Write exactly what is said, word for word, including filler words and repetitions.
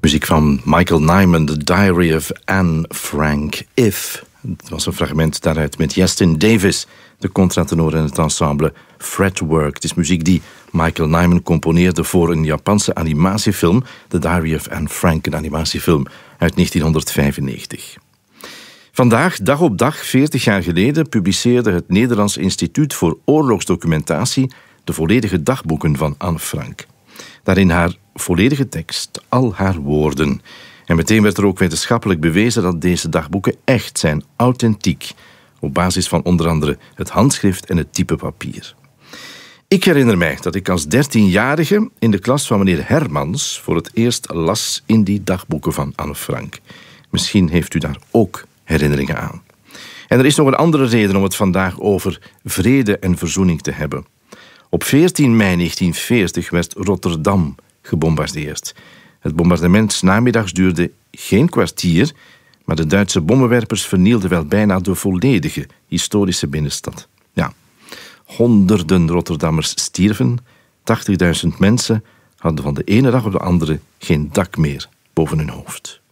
Muziek van Michael Nyman, The Diary of Anne Frank. If. Het was een fragment daaruit met Justin Davis, de contratenor en het ensemble Fretwork. Het is muziek die Michael Nyman componeerde voor een Japanse animatiefilm, The Diary of Anne Frank, een animatiefilm uit negentienhonderdvijfennegentig. Vandaag, dag op dag, veertig jaar geleden, publiceerde het Nederlands Instituut voor Oorlogsdocumentatie de volledige dagboeken van Anne Frank. Daarin haar volledige tekst, al haar woorden. En meteen werd er ook wetenschappelijk bewezen dat deze dagboeken echt zijn, authentiek, op basis van onder andere het handschrift en het type papier. Ik herinner mij dat ik als dertienjarige in de klas van meneer Hermans voor het eerst las in die dagboeken van Anne Frank. Misschien heeft u daar ook herinneringen aan. En er is nog een andere reden om het vandaag over vrede en verzoening te hebben. Op veertien mei negentienveertig werd Rotterdam gebombardeerd. Het bombardement 's namiddags duurde geen kwartier, maar de Duitse bommenwerpers vernielden wel bijna de volledige historische binnenstad. Ja, honderden Rotterdammers stierven, tachtigduizend mensen hadden van de ene dag op de andere geen dak meer boven hun hoofd.